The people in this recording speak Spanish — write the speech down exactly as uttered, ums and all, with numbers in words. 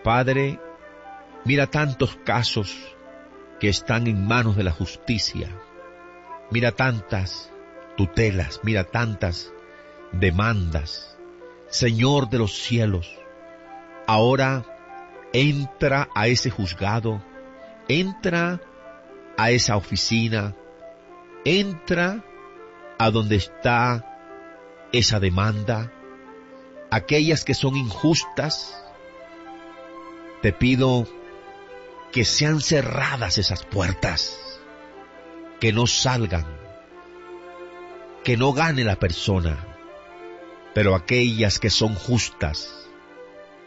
Padre, mira tantos casos que están en manos de la justicia. Mira tantas tutelas, mira tantas demandas. Señor de los cielos, ahora entra a ese juzgado, entra a esa oficina, entra a donde está esa demanda, aquellas que son injustas. Te pido que sean cerradas esas puertas, que no salgan, que no gane la persona, pero aquellas que son justas,